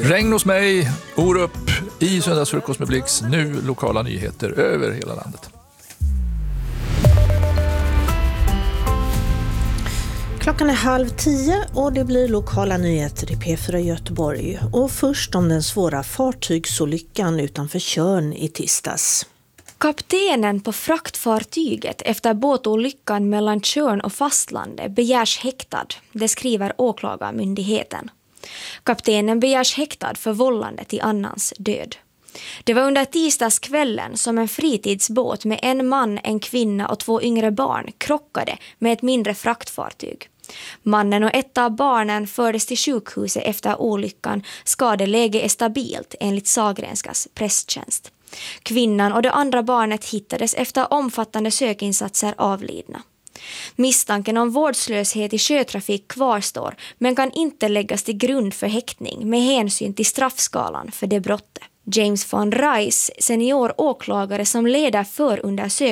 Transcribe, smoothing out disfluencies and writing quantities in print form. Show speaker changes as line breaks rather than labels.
Regn hos mig, Orup i Söndagsfrukost med Blix. Nu lokala nyheter över hela landet.
Klockan är 9:30 och det blir lokala nyheter i P4 Göteborg. Och först om den svåra fartygsolyckan utanför Tjörn i tisdags.
Kaptenen på fraktfartyget efter båtolyckan mellan Tjörn och fastlandet begärs häktad, det skriver åklagarmyndigheten. Kaptenen begärs häktad för vållande till annans död. Det var under tisdagskvällen som en fritidsbåt med en man, en kvinna och 2 yngre barn krockade med ett mindre fraktfartyg. Mannen och ett av barnen fördes till sjukhuset efter olyckan. Skadeläge är stabilt enligt Sagrenskas presstjänst. Kvinnan och det andra barnet hittades efter omfattande sökinsatser avlidna. Misstanken om vårdslöshet i sjötrafik kvarstår men kan inte läggas till grund för häktning med hänsyn till straffskalan för det brottet. James von Rice, senior åklagare som leder förundersökningen